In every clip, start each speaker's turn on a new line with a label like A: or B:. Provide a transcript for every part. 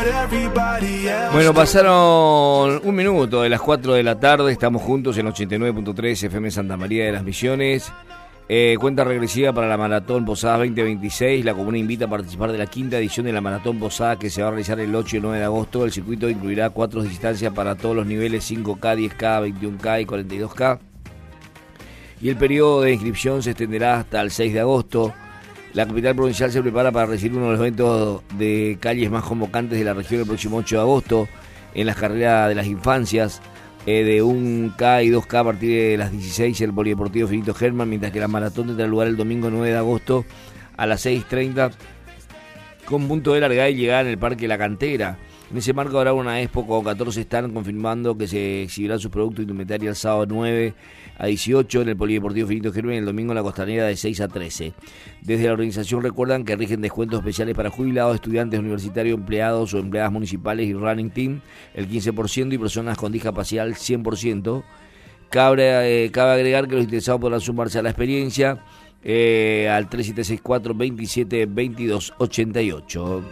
A: Bueno, pasaron un minuto de las 4 de la tarde, estamos juntos en 89.3 FM Santa María de las Misiones. Cuenta regresiva para la Maratón Posadas 2026. La comuna invita a participar de la quinta edición de la Maratón Posadas, que se va a realizar el 8 y 9 de agosto. El circuito incluirá 4 distancias para todos los niveles: 5K, 10K, 21K y 42K. Y el periodo de inscripción se extenderá hasta el 6 de agosto. La capital provincial se prepara para recibir uno de los eventos de calles más convocantes de la región el próximo 8 de agosto, en las carreras de las infancias, de 1K y 2K a partir de las 16 en el Polideportivo Finito Germán, mientras que la maratón tendrá lugar el domingo 9 de agosto a las 6:30, con punto de largada y llegada en el Parque La Cantera. En ese marco habrá una expo con 14 stands, confirmando que se exhibirán sus productos y indumentaria el sábado 9 a 18 en el Polideportivo Finito Germán y el domingo en la Costanera de 6 a 13. Desde la organización recuerdan que rigen descuentos especiales para jubilados, estudiantes universitarios, empleados o empleadas municipales y running team el 15% y personas con discapacidad el 100%. Cabe agregar que los interesados podrán sumarse a la experiencia al 3764 27 22 88.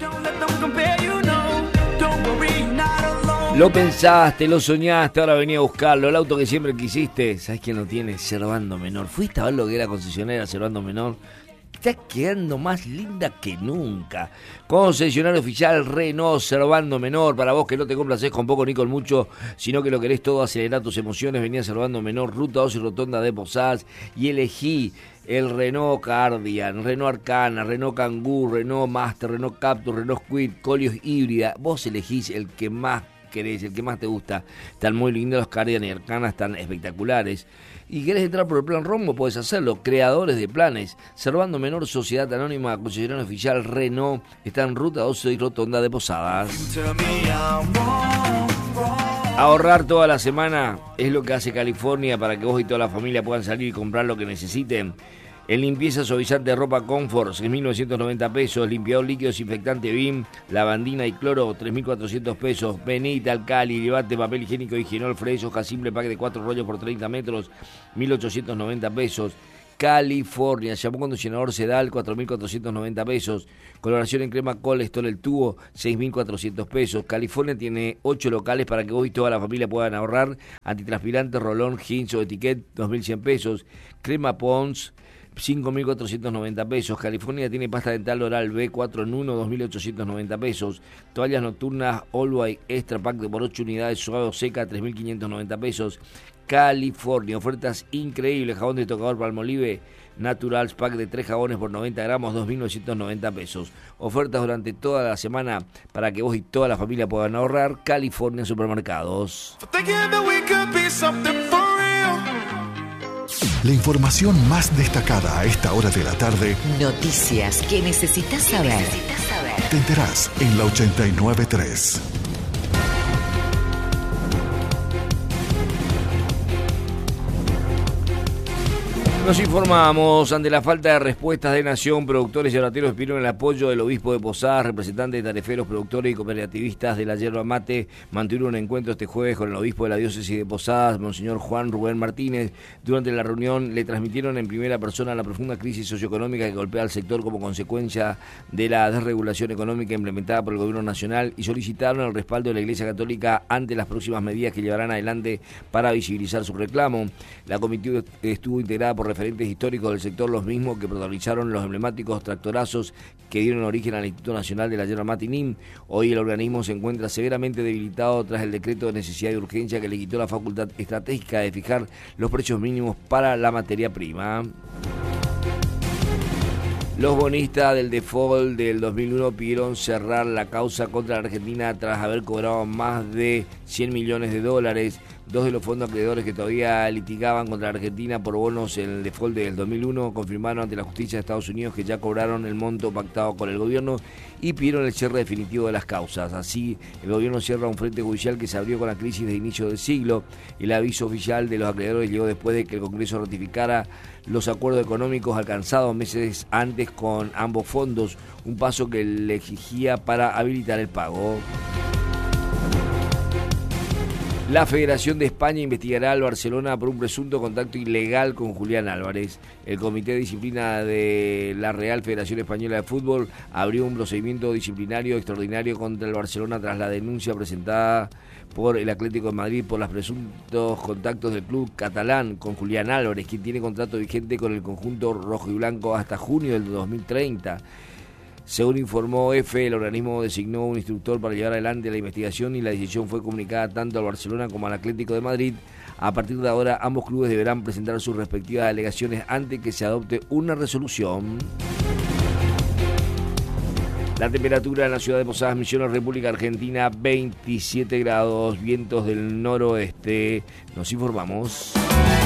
A: Lo pensaste, lo soñaste, ahora venía a buscarlo. El auto que siempre quisiste. ¿Sabes quién lo tiene? Servando Menor. ¿Fuiste a ver lo que era concesionaria Servando Menor? Está quedando más linda que nunca. Concesionario oficial Renault Servando Menor. Para vos que no te complacés con poco ni con mucho, sino que lo querés todo, acelerar tus emociones, venía a Servando Menor, Ruta 2 y Rotonda de Posadas, y elegí el Renault Cardian, Renault Arcana, Renault Kangoo, Renault Master, Renault Captur, Renault Kwid, Koleos híbrida. Vos elegís el que más querés, el que más te gusta. Están muy lindos los Cardian y Arcana, están espectaculares. ¿Y querés entrar por el plan Rombo? Podés hacerlo. Creadores de planes. Servando Menor, Sociedad Anónima, concesionario oficial Renault. Está en Ruta 12 y Rotonda de Posadas. Ahorrar toda la semana es lo que hace California para que vos y toda la familia puedan salir y comprar lo que necesiten. En limpieza suavizante de ropa Comfort, 6.990 pesos. Limpiador líquido desinfectante BIM, lavandina y cloro, 3.400 pesos. Benita, Alcali, llevate papel higiénico Higienol Fresh, hoja simple, pack de 4 rollos por 30 metros, 1.890 pesos. California, shampoo acondicionador Sedal, 4.490 pesos. Coloración en crema Colestol el tubo, 6.400 pesos. California tiene 8 locales para que vos y toda la familia puedan ahorrar. Antitranspirante, rolón, jeans o etiquet, 2.100 pesos. Crema Pons, 5.490 pesos. California tiene pasta dental oral B4 en 1, 2.890 pesos. Toallas nocturnas Allway Extra Pack de por 8 unidades suave o seca, 3.590 pesos. California, ofertas increíbles. Jabón de tocador Palmolive Naturals Pack de 3 jabones por 90 gramos, 2.990 pesos. Ofertas durante toda la semana para que vos y toda la familia puedan ahorrar. California Supermercados.
B: La información más destacada a esta hora de la tarde.
C: Noticias que necesitas saber.
B: Te enterás en la 89.3.
A: Nos informamos, ante la falta de respuestas de Nación, productores y orateros pidieron el apoyo del obispo de Posadas. Representantes de tareferos, productores y cooperativistas de la yerba mate mantuvieron un encuentro este jueves con el obispo de la diócesis de Posadas, Monseñor Juan Rubén Martínez. Durante la reunión le transmitieron en primera persona la profunda crisis socioeconómica que golpea al sector como consecuencia de la desregulación económica implementada por el gobierno nacional y solicitaron el respaldo de la Iglesia Católica ante las próximas medidas que llevarán adelante para visibilizar su reclamo. La comitiva estuvo integrada por referentes históricos del sector, los mismos que protagonizaron los emblemáticos tractorazos que dieron origen al Instituto Nacional de la Yerba Mate INIM. Hoy el organismo se encuentra severamente debilitado tras el decreto de necesidad y urgencia que le quitó la facultad estratégica de fijar los precios mínimos para la materia prima. Los bonistas del default del 2001 pidieron cerrar la causa contra la Argentina tras haber cobrado más de 100 millones de dólares. Dos de los fondos acreedores que todavía litigaban contra la Argentina por bonos en el default del 2001 confirmaron ante la justicia de Estados Unidos que ya cobraron el monto pactado con el gobierno y pidieron el cierre definitivo de las causas. Así, el gobierno cierra un frente judicial que se abrió con la crisis de inicio del siglo. El aviso oficial de los acreedores llegó después de que el Congreso ratificara los acuerdos económicos alcanzados meses antes con ambos fondos, un paso que le exigía para habilitar el pago. La Federación de España investigará al Barcelona por un presunto contacto ilegal con Julián Álvarez. El Comité de Disciplina de la Real Federación Española de Fútbol abrió un procedimiento disciplinario extraordinario contra el Barcelona tras la denuncia presentada por el Atlético de Madrid por los presuntos contactos del club catalán con Julián Álvarez, quien tiene contrato vigente con el conjunto rojo y blanco hasta junio del 2030. Según informó EFE, el organismo designó un instructor para llevar adelante la investigación y la decisión fue comunicada tanto al Barcelona como al Atlético de Madrid. A partir de ahora, ambos clubes deberán presentar sus respectivas alegaciones antes que se adopte una resolución. La temperatura en la ciudad de Posadas Misiones, República Argentina, 27 grados, vientos del noroeste. Nos informamos.